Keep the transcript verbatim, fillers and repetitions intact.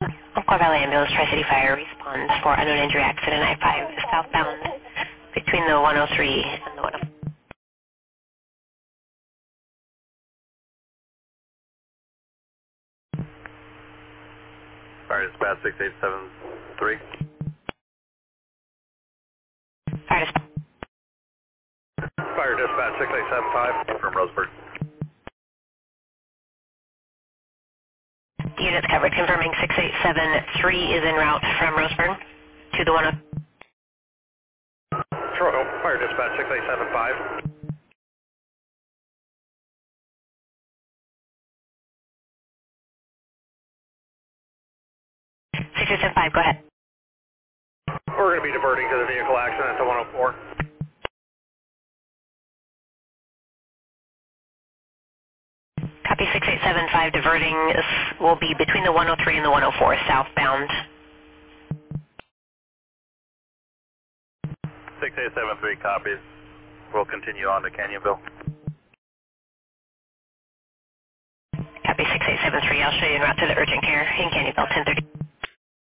Umpqua Valley Ambulance Tri-City Fire responds for unknown injury accident I five southbound between the one oh three and the one oh four. Fire dispatch six eight seven three. Fire dispatch. Fire dispatch six eight seven five from Roseburg. The unit's covered, confirming six eight seven three is en route from Roseburg to the one oh. Toronto, fire dispatch six eight seven five. six eight seven five, go ahead. We're going to be diverting to the vehicle accident at the one oh four. Copy six eight seven five, diverting will be between the one oh three and the one oh four, southbound. six eight seven three copies. We'll continue on to Canyonville. Copy six eight seven three, I'll show you en route to the urgent care in Canyonville, ten thirty.